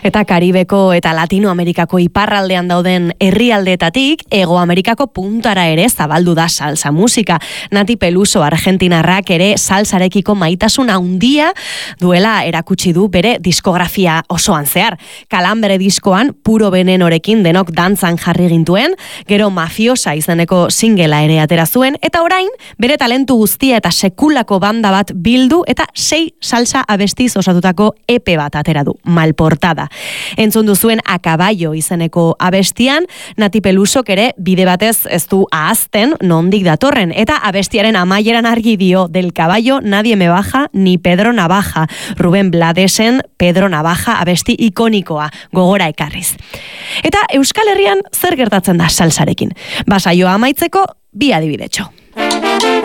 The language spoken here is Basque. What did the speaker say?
Eta Karibeko eta Latinoamerikako iparraldean dauden herrialdeetatik Hego Amerikako puntara ere zabaldu da salsa musika. Nati Peluso argentinarrak ere salsarekiko maitasuna handia duela erakutsi du bere diskografia osoan zehar. Kalambre diskoan Puro Venenorekin denok dantzan jarri gintuen, gero Mafiosa izeneko singela ere atera zuen, eta orain bere talentu guztia eta sekulako banda bat bildu eta 6 salsa abestiz osatutako EP bat atera du, Malportada. Entzun duzuen A Caballo izeneko abestian, Nati Pelusok ere bide batez ez du ahazten nondik datorren, eta abestiaren amaieran argi dio, del caballo nadie me baja ni Pedro Navaja, Ruben Bladesen Pedro Navaja abesti ikonikoa gogora ekarriz. Eta Euskal Herrian zer gertatzen da salsarekin? Basaioa amaitzeko bi adibidetxo.